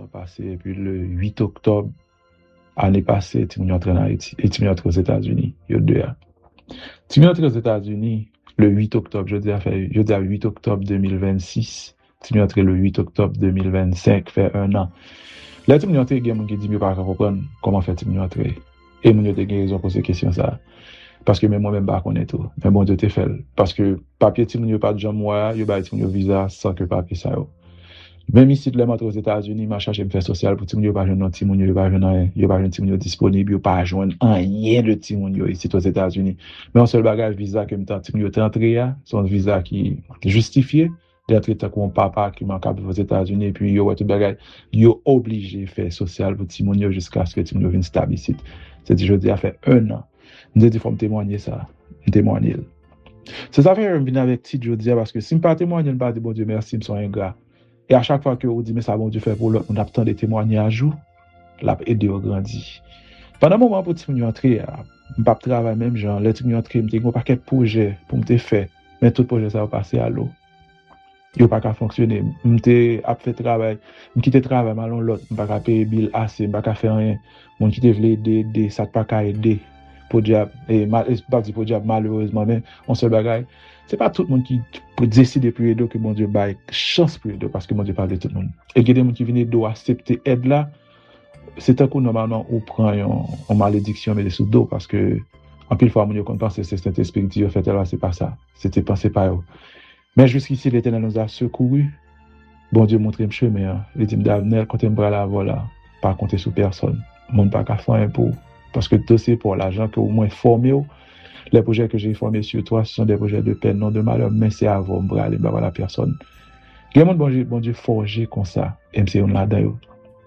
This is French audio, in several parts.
temps passé, et puis le 8 octobre, année passée, tu m'y entré en Haïti, et tu m'y entré aux États-Unis, il y a 2 ans. Tu m'y entré aux États-Unis le 8 octobre, je dis à 8 octobre 2026, tu m'y entré le 8 octobre 2025, fait 1 an. Là, tu m'y entré, il y a des gens qui disent, pas comprendre comment faire tu m'y entré. Et moi, j'ai des raisons pour ces questions, ça. Parce que même moi-même, pas connaître tout. Mais bon, Dieu t'ai fait. Parce que papier, tu m'y pas de jambe, moi, il y a un visa sans que papier, ça, yo. Même ici, les montres aux États-Unis, m'a cherché me faire social pour Timounio, pas jeune Timounio, pas jeune, il pas jeune Timounio disponible, pas joindre rien de Timounio ici aux États-Unis. Mais un seul bagage visa que m'tend Timounio t'entré, c'est un visa qui justifié d'être tant qu'on papa qui m'a capable aux États-Unis et puis yo tout bagage, yo obligé faire social pour Timounio jusqu'à ce que Timounio vienne stable ici. C'est-à-dire, je dis, a fait 1 an. Nous dit, faut me témoigner ça. Me témoigner. C'est ça fait, je viens avec titre, je dis, parce que si je ne pas témoigner, je ne pas dire, bon Dieu, merci, je suis ingrat. Et à chaque fois que vous dites, mais ça, bon Dieu, fait pour l'autre, on a tant de témoignages, l'a aidé au grandi. Pendant un moment, pour que tu entrer, je ne pas travailler même genre, là, tu entrer, je n'ai pas quel projet pour me faire, mais tout projet, ça va passer à l'eau. Il n'y a pas qu'à fonctionner. Je n'ai pas fait travail, je quitte le travail, mais l'autre, je n'ai pas payer bill assez, je n'ai pas faire rien. Je qui te voulait aider, ça ne peut pas aider. Pour diable, et pas dire pour diable, malheureusement, mais on se bagaille. C'est pas tout le monde qui peut décider pour aider que mon Dieu baille chance pour aider parce que mon Dieu parle de tout le monde. Et il y a des gens qui viennent d'où accepter aide là, c'est un coup normalement on prend une malédiction mais des sous dos parce que en pile fois mon Dieu qu'on pense que c'est cet esprit qui fait là c'est pas ça, c'était pensé par eux. Mais jusqu'ici l'Éternel nous a secouru. Bon Dieu montre le chemin, il dit d'avenir quand on bras la voilà, pas compter sur personne. Monde pas qu'à faire un pour parce que tout c'est pour l'argent que au moins formé. Les projets que j'ai formés sur toi, ce sont des projets de peine, non de malheur, mais c'est à vous, bras, les bras la personne. Il y a bon Dieu forgé comme ça, et c'est on là-dedans.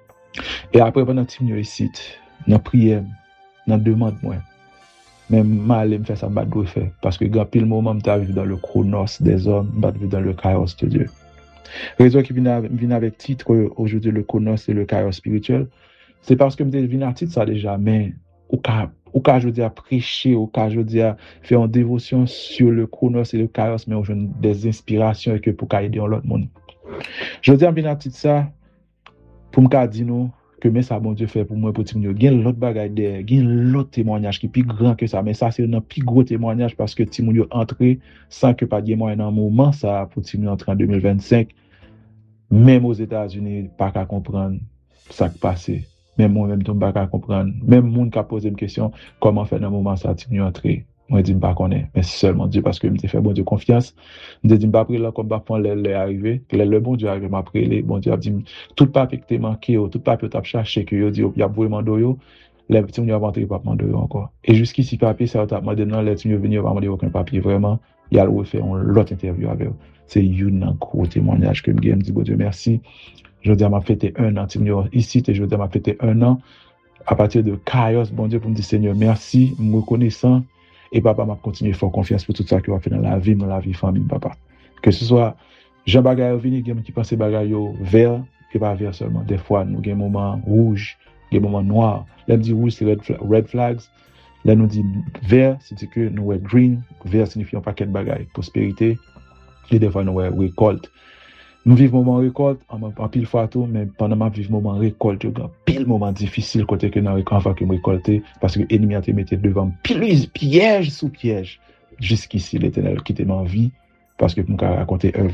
Et après, pendant que tu ici, dans prière, dans demande, moi, même mal, me fait ça, je dois faire. Parce que quand pile moment, je vivre dans le chronos des hommes, je vivre dans le chaos de Dieu. Raison qui vient avec titre aujourd'hui, le chronos et le chaos spirituel, c'est parce que je viens à titre ça déjà, mais au cas je dis à prêcher, au cas je dis à faire une dévotion sur le chronos et le chaos, mais au des inspirations et que pour aider l'autre monde. Je dis à bien à titre ça, pour me dire nous que mais ça bon Dieu fait pour moi pour Timounio. Il y a l'autre bagaille derrière, il y a l'autre témoignage qui est plus grand que ça, mais ça c'est un plus gros témoignage parce que Timounio entré sans que pas de moyen dans un moment ça pour Timounio entrer en 2025. Même aux États-Unis, pas qu'à comprendre ça qui passé. Même moi-même, je ne pas qu'à comprendre. Même monde qui a posé une question, comment faire dans un moment ça, Timounio entrer. Moi, je dis pas qu'on est, mais c'est seulement Dieu parce que je me fait bon Dieu confiance. Je dis pas après là comme pas prendre les arrivé, le bon Dieu arrive après les bon Dieu a dit tout papier que t'es manqué, tout papier t'as cherché que yo dit il y a vraiment d'oyo, les petits nous avons pas demander encore. Et jusqu'ici papier ça t'a demandé non les petits venir pas demander aucun papier vraiment, il y a le refaire l'autre interview avec eux. C'est un gros témoignage que me dit bon Dieu merci. Je dis m'a fêté 1 an ici et je dis m'a fêté 1 an à partir de chaos bon Dieu pour me dire Seigneur merci, me reconnaissant. Et papa m'a continué à faire confiance pour tout ça qu'il va faire dans la vie famille, papa. Que ce soit Jean Bagay vini, qui pense bagay vert, et pas vert seulement. Des fois, nous avons des moments rouges, des moments noirs. Là, nous dit rouge, c'est red flags. Là, nous dit vert, c'est que nous avons green. Vert signifie un paquet de bagailles, prospérité. Et des fois, nous avons récolte. Nous vivons moment récolte, en pile fois tout, mais pendant ma vivre moment récolte, il y a pile moment difficile côté que nous avons récolté, parce que l'ennemi a été mis devant piège sous piège. Jusqu'ici, l'Éternel quitte ma vie, parce que nous avons raconté œuvre.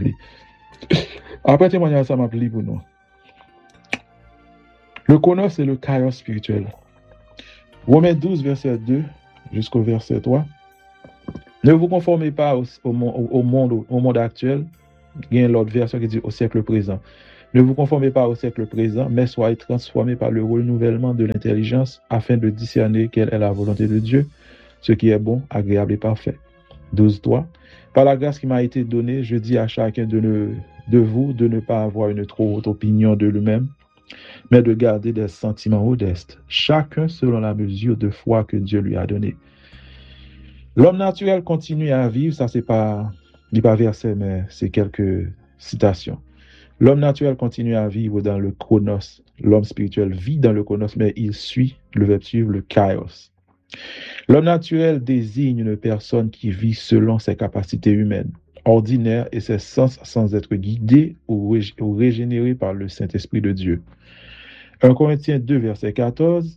Après témoignage, ça m'a plu pour nous. Le chronos, c'est le chaos spirituel. Romains 12, verset 2, jusqu'au verset 3. Ne vous conformez pas au monde actuel. Il y a l'autre version qui dit au siècle présent. Ne vous conformez pas au siècle présent, mais soyez transformés par le renouvellement de l'intelligence afin de discerner quelle est la volonté de Dieu, ce qui est bon, agréable et parfait. 12.3. Par la grâce qui m'a été donnée, je dis à chacun de vous de ne pas avoir une trop haute opinion de lui-même, mais de garder des sentiments modestes, chacun selon la mesure de foi que Dieu lui a donnée. L'homme naturel continue à vivre, ça c'est pas verset, mais c'est quelques citations. L'homme naturel continue à vivre dans le chronos. L'homme spirituel vit dans le chronos, mais il suit, le verbe suivre, le chaos. L'homme naturel désigne une personne qui vit selon ses capacités humaines. ordinaires et ses sens sans être guidés ou régénérés par le Saint-Esprit de Dieu. 1 Corinthiens 2, verset 14.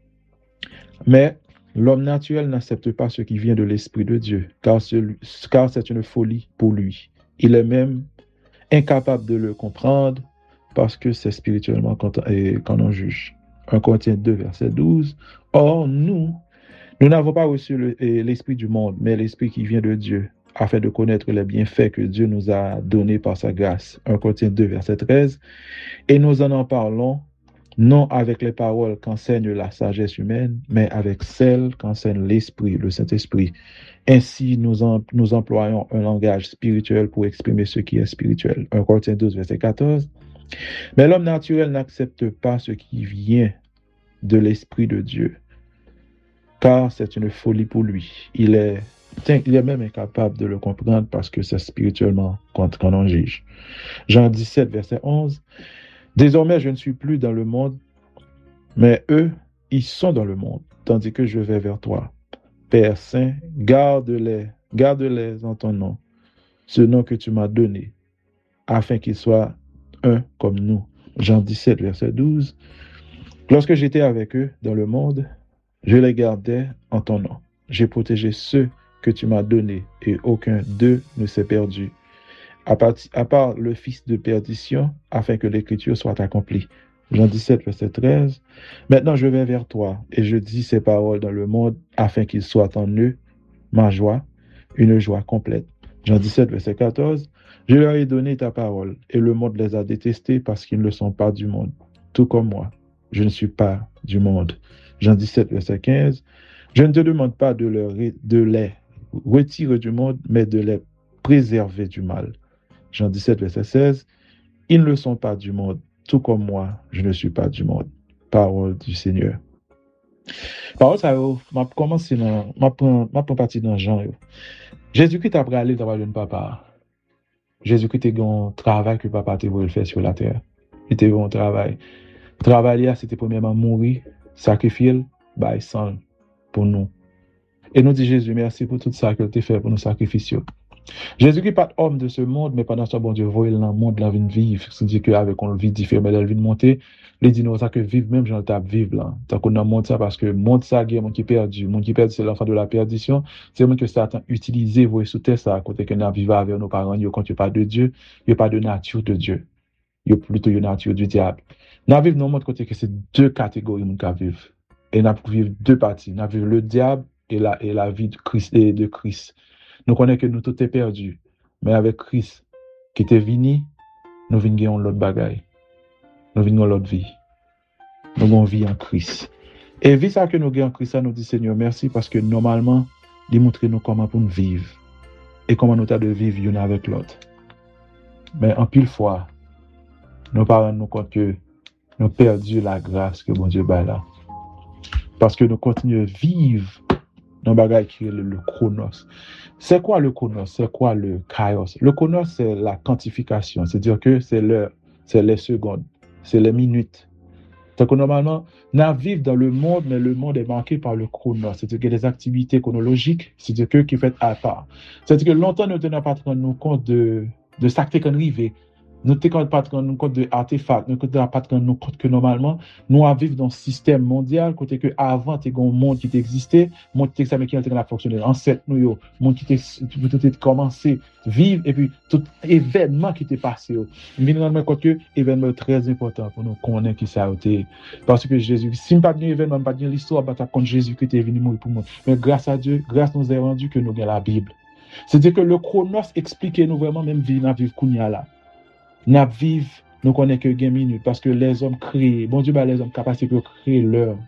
Mais l'homme naturel n'accepte pas ce qui vient de l'Esprit de Dieu, car c'est une folie pour lui. Il est même incapable de le comprendre parce que c'est spirituellement qu'on en juge. 1 Corinthiens 2, verset 12. Or, nous n'avons pas reçu l'esprit du monde, mais l'esprit qui vient de Dieu, afin de connaître les bienfaits que Dieu nous a donnés par sa grâce. 1 Corinthiens 2, verset 13. Et nous en parlons, non avec les paroles qu'enseigne la sagesse humaine, mais avec celles qu'enseigne l'Esprit, le Saint-Esprit. Ainsi, nous employons un langage spirituel pour exprimer ce qui est spirituel. 1 Corinthiens 12, verset 14. Mais l'homme naturel n'accepte pas ce qui vient de l'Esprit de Dieu, car c'est une folie pour lui. Il est même incapable de le comprendre parce que c'est spirituellement qu'on en juge. Jean 17, verset 11. Désormais, je ne suis plus dans le monde, mais eux, ils sont dans le monde, tandis que je vais vers toi. Père Saint, garde-les en ton nom, ce nom que tu m'as donné, afin qu'ils soient un comme nous. Jean 17, verset 12. Lorsque j'étais avec eux dans le monde, je les gardais en ton nom. J'ai protégé ceux que tu m'as donnés, et aucun d'eux ne s'est perdu, à part le fils de perdition, afin que l'écriture soit accomplie. Jean 17, verset 13. Maintenant je vais vers toi, et je dis ces paroles dans le monde, afin qu'ils soient en eux ma joie, une joie complète. Jean 17, verset 14. Je leur ai donné ta parole, et le monde les a détestés parce qu'ils ne sont pas du monde, tout comme moi. Je ne suis pas du monde. Jean 17, verset 15. Je ne te demande pas de les retirer du monde, mais de les préserver du mal. Jean 17, verset 16. Ils ne sont pas du monde, tout comme moi, je ne suis pas du monde. Parole du Seigneur. Parole ça, m'a commencé m'a prend partie dans Jean. Jésus-Christ a parlé dans le papa. Jésus-Christ a un travail que papa te voulu faire sur la terre. Il était un travail. Travailler, c'était premièrement mourir, sacrifier, bah, sang pour nous. Et nous dit Jésus, merci pour tout ça que tu as fait pour nos sacrifices. Jésus qui n'est pas homme de ce monde, mais pendant ce bon Dieu, voyez dans le monde, la vie de vivre. C'est-à-dire qu'avec on vit différent, mais la vie de monter, les dit nous ça que vivre, même j'en tape vivre là. Tant qu'on a monté ça parce que monte ça, il y a mon qui perdu. Mon qui perdu, c'est l'enfant de la perdition. C'est moi que Satan utilisé, vous sous terre, ça, à côté que nous vivons avec nos parents, quand il n'y a pas de Dieu, il n'y a pas de nature de Dieu. Il y a plutôt une nature du diable. Nous vivons dans le monde côté que c'est deux catégories qui vivent. Et nous vivons deux parties. Nous vivons le diable et la vie de Christ. Nous connaissons que nous tout est perdu. Mais avec Christ qui était venu, nous venons gagner l'autre bagaille. Nous venons l'autre vie. Nous avons vie en Christ. Et vu ça que nous gagnons en Christ, ça nous dit Seigneur merci parce que normalement, il montre nous comment pour nous vivre. Et comment nous avons de vivre l'un avec l'autre. Mais en pile fois, nos parents nous comptent que nous avons perdu la grâce que bon Dieu bat là. Parce que nous continuons à vivre dans le bagage qui est le chronos. C'est quoi le chronos? C'est quoi le kairos? Le chronos, c'est la quantification. C'est-à-dire que c'est les secondes, c'est les minutes. Donc normalement, nous vivons dans le monde, mais le monde est marqué par le chronos. C'est-à-dire que les activités chronologiques, c'est-à-dire que qui fait à part. C'est-à-dire que longtemps, nous ne tenons pas compte de ça qui est arrivé. Nous ne tenons pas compte de artefacts. Nous ne tenons pas compte que normalement, nous vivons dans un système mondial, côté que avant, il y a un monde qui existait, un monde qui a fonctionné. Ancêtre, nous, un monde qui a commencé à vivre, et puis tout événement qui était passé. Nous venons dans compte que événement très important pour nous connaître qui ça a été. Parce que Jésus, si nous n'avons pas d'événement, pas de l'histoire, pas contre Jésus qui était venu mourir pour nous. Mais grâce à Dieu, grâce nous est rendu que nous avons la Bible. C'est-à-dire que le chronos explique nous vraiment même vivre Kounia là. Nous vivons, nous connaissons que 10 minutes parce que les hommes créent, bon Dieu, les hommes capables de créer l'heure.